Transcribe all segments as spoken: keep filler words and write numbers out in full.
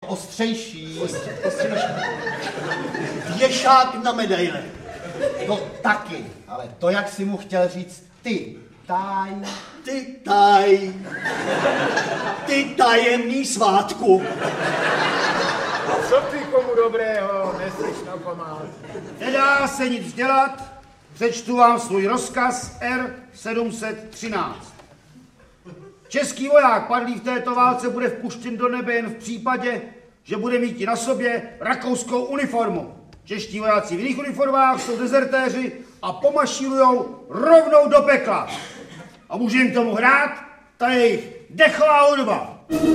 ostřejší. Ostře, ostřejší. Věšák na medaile. To taky, ale to, jak jsi mu chtěl říct ty, taj, ty taj, ty tajemný svátku. Co ty komu dobrého, neslyš na památ. Nedá se nic dělat, přečtu vám svůj rozkaz R sedm set třináct. Český voják padlý v této válce bude vpuštěn do nebe jen v případě, že bude mít na sobě rakouskou uniformu. Čeští vojáci v jiných uniformách jsou dezertéři a pomašírujou rovnou do pekla. A může jim tomu hrát ta jejich dechová hudba.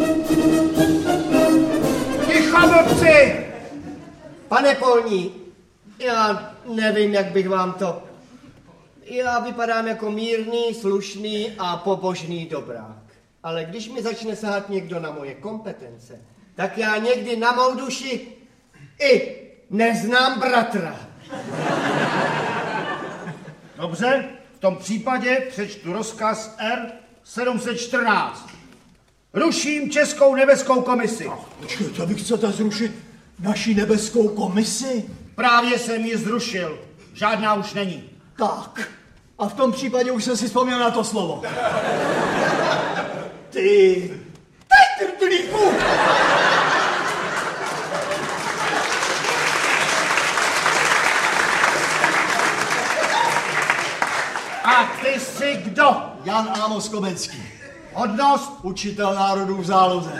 Ticho, blbci! Pane Polní, já nevím, jak bych vám to... Já vypadám jako mírný, slušný a pobožný dobrák. Ale když mi začne sahat někdo na moje kompetence, tak já někdy na mou duši i neznám bratra. Dobře, v tom případě přečtu rozkaz R sedm set čtrnáct. Ruším Českou nebeskou komisi. Počkejte, vy chcete zrušit naši nebeskou komisi? Právě jsem ji zrušil. Žádná už není. Tak. A v tom případě už jsem si vzpomněl na to slovo. Ty... Ty trtlíku! A ty jsi kdo? Jan Amos Komenský. Hodnost? Učitel národů v záloze.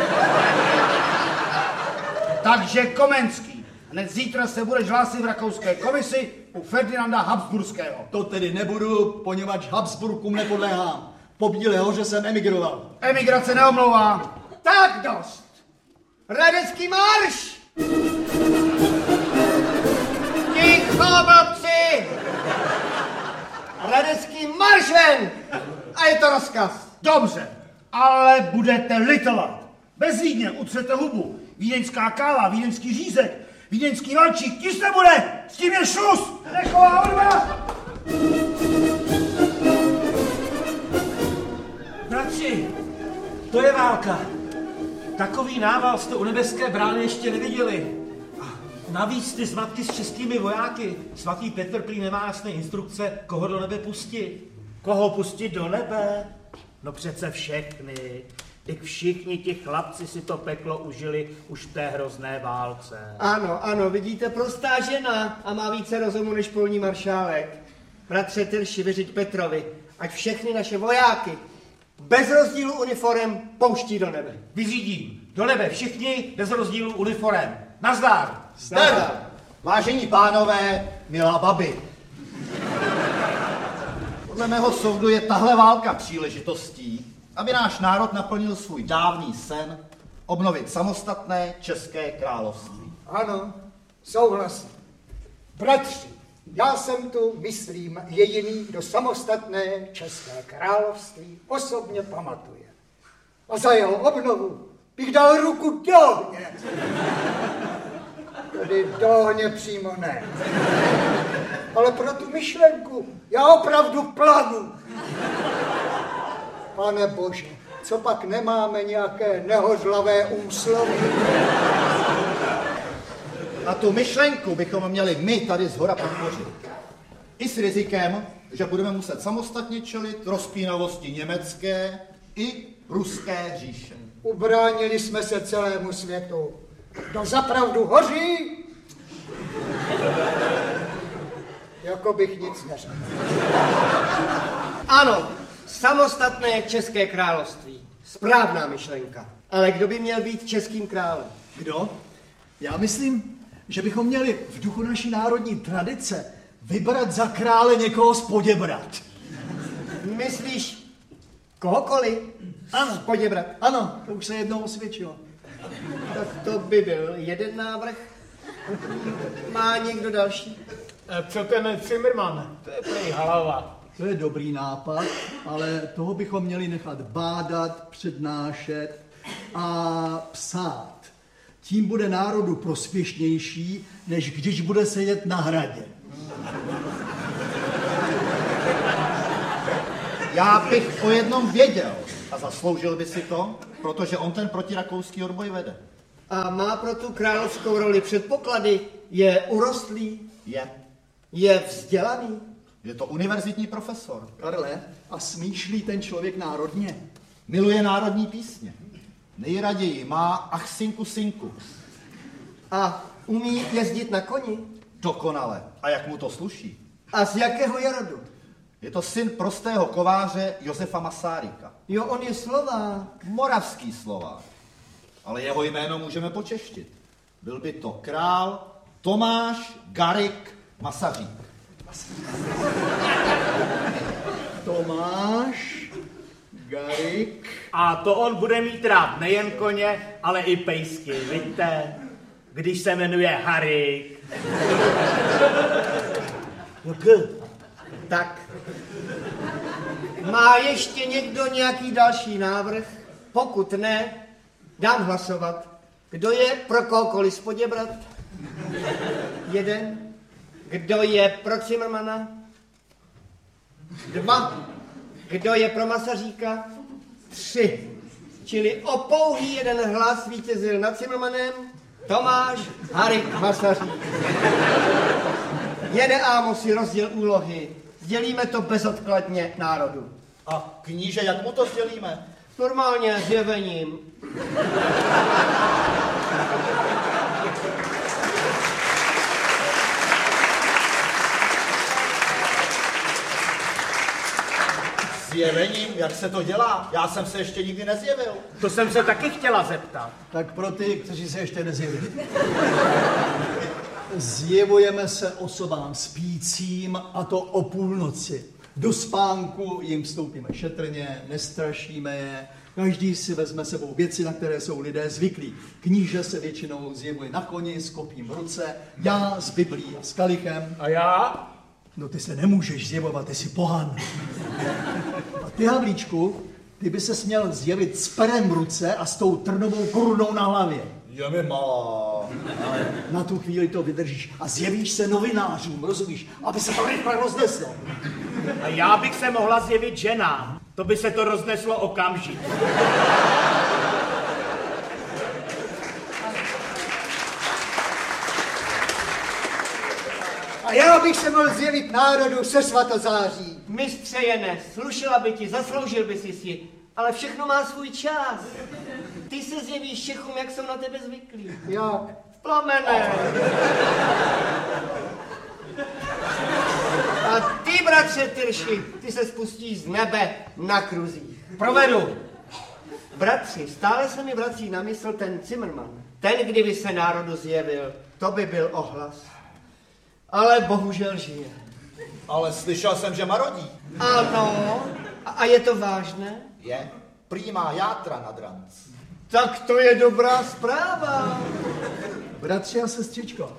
Takže Komenský. Hned zítra se budeš hlásit v rakouské komisi u Ferdinanda Habsburského. To tedy nebudu, poněvadž Habsburkům nepodléhám. Po Bílé hoře jsem emigroval. Emigrace neomlouvá. Tak dost. Radecký marš! Ticho, blbci! Radecký marš ven! A je to rozkaz. Dobře, ale budete litovat. Bez Vídně utřete hubu. Vídeňská káva, vídeňský řízek, vídeňský valčík, ti se bude! S tím je šus! Dechová hudba! Bratři, to je válka. Takový nával jste u nebeské brány ještě neviděli. A navíc ty zmatky s českými vojáky. Svatý Petr prý nemá jasné instrukce, koho do nebe pustit. Koho pustit do nebe? No přece všechny. Jak všichni ti chlapci si to peklo užili už v té hrozné válce. Ano, ano, vidíte, prostá žena a má více rozumu než polní maršálek. Bratře Tyrši, vyřiď Petrovi, ať všechny naše vojáky bez rozdílu uniforem pouští do nebe. Vyřídím. Do nebe všichni bez rozdílu uniforem. Nazdar. Zdar! Vážení pánové, milá babi. Podle mého soudu je tahle válka příležitostí, aby náš národ naplnil svůj dávný sen obnovit samostatné České království. Ano, souhlasím. Bratři, já jsem tu, myslím, jediný, kdo samostatné České království osobně pamatuje. A za jeho obnovu bych dal ruku do ohně. Tedy do ohně přímo ne. Ale pro tu myšlenku já opravdu planu. Pane Bože, co pak nemáme nějaké nehořlavé úsloví? Na tu myšlenku bychom měli my tady zhora podpořit. I s rizikem, že budeme muset samostatně čelit rozpínavosti německé i ruské říše. Ubránili jsme se celému světu. Kdo zapravdu hoří, jako bych nic neřekl. Ano, samostatné České království. Správná myšlenka. Ale kdo by měl být českým králem? Kdo? Já myslím, že bychom měli v duchu naší národní tradice vybrat za krále někoho z Poděbrad. Myslíš kohokoliv? Ano. Z Poděbrad? Ano, to už se jednou osvědčilo. Tak to by byl jeden návrh. Má někdo další? Co ten Zimmermann? To je prej halava. To je dobrý nápad, ale toho bychom měli nechat bádat, přednášet a psát. Tím bude národu prospěšnější, než když bude sedět na hradě. Já bych o jednom věděl a zasloužil by si to, protože on ten protirakouský odboj vede. A má pro tu královskou roli předpoklady, je urostlý, Je. je vzdělaný. Je to univerzitní profesor. Karle, a smýšlí ten člověk národně? Miluje národní písně. Nejraději má ach sinku sinku. A umí jezdit na koni. Dokonale. A jak mu to sluší? A z jakého je rodu? Je to syn prostého kováře Josefa Masaryka. Jo, on je Slovák. Moravský Slovák. Ale jeho jméno můžeme počeštit. Byl by to král Tomáš Garik Masařík. Tomáš Garik. A to on bude mít rád nejen koně, ale i pejsky, vidíte? Když se jmenuje Harik. No k. Tak. Má ještě někdo nějaký další návrh? Pokud ne, dám hlasovat. Kdo je pro kohokoliv z Poděbrad? Jeden. Kdo je pro Cimrmana? Dva. Kdo je pro Masaříka? Tři. Čili o pouhý jeden hlas vítězil nad Cimrmanem Tomáš Harik Masařík. Jede Ámos si rozděl úlohy. Sdělíme to bezodkladně národu. A kníže, jak mu to sdělíme? Normálně zjevením. Zjevením? Jak se to dělá? Já jsem se ještě nikdy nezjevil. To jsem se taky chtěla zeptat. Tak pro ty, kteří se ještě nezjevili. Zjevujeme se osobám spícím, a to o půlnoci. Do spánku jim vstoupíme šetrně, nestrašíme je. Každý si vezme sebou věci, na které jsou lidé zvyklí. Kníže se většinou zjevuje na koni s kopím v ruce, já s Biblí a s kalichem. A já? No ty se nemůžeš zjevovat, ty jsi pohan. A ty, Havlíčku, ty by se směl zjevit s perem v ruce a s tou trnovou korunou na hlavě. Je mi malá. Ale na tu chvíli to vydržíš a zjevíš se novinářům, rozumíš, aby se to rychle rozneslo. A já bych se mohla zjevit ženám. To by se to rozneslo okamžitě. A já bych se mohl zjevit národu se svatozáří. Mistře Jene, slušela by ti, zasloužil by si si, ale všechno má svůj čas. Ty se zjevíš Čechům, jak jsou na tebe zvyklí. Jak? V plamené. A ty, bratře Tyrši, ty se spustíš z nebe na kruzích. Provedu. Bratři, stále se mi vrací na mysl ten Cimrman. Ten, kdyby se národu zjevil, to by byl ohlas. Ale bohužel žije. Ale slyšel jsem, že marodí. Ano. A, a je to vážné? Je. Prý má játra na dranc. Tak to je dobrá zpráva. Bratři a sestřičko,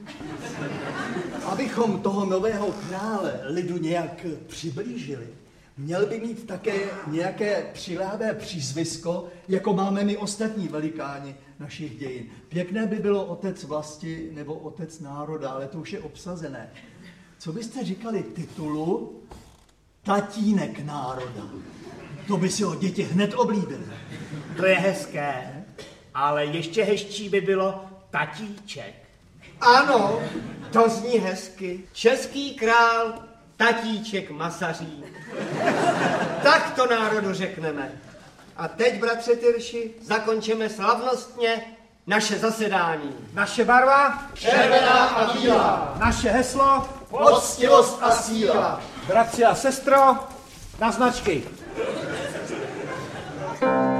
abychom toho nového krále lidu nějak přiblížili, měl by mít také nějaké přiléhavé přízvisko, jako máme my ostatní velikáni našich dějin. Pěkné by bylo otec vlasti nebo otec národa, ale to už je obsazené. Co byste říkali titulu tatínek národa? To by si ho děti hned oblíbily. To je hezké, ale ještě hezčí by bylo tatíček. Ano, to zní hezky. Český král, tatíček Masařík. Tak to národu řekneme. A teď, bratře Tyrši, zakončíme slavnostně naše zasedání. Naše barva? Červená a bílá. Naše heslo? Poctivost a síla. Bratři a sestro, na značky.